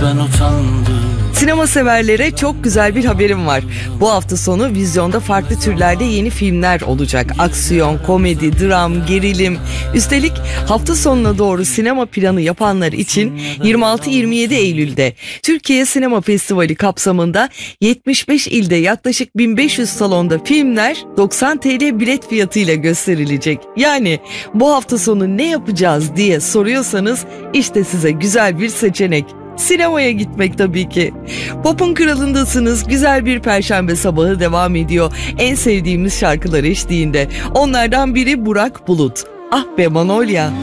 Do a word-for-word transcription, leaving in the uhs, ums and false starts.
ben utandım. Sinema severlere çok güzel bir haberim var. Bu hafta sonu vizyonda farklı türlerde yeni filmler olacak. Aksiyon, komedi, dram, gerilim. Üstelik hafta sonuna doğru sinema planı yapanlar için yirmi altı yirmi yedi Eylül'de Türkiye Sinema Festivali kapsamında yetmiş beş ilde yaklaşık bin beş yüz salonda filmler doksan TL bilet fiyatıyla gösterilecek. Yani bu hafta sonu ne yapacağız diye soruyorsanız işte size güzel bir seçenek. Sinemaya gitmek tabii ki. Pop'un kralındasınız. Güzel bir perşembe sabahı devam ediyor. En sevdiğimiz şarkılar eşliğinde. Onlardan biri Burak Bulut. Ah be Manolya.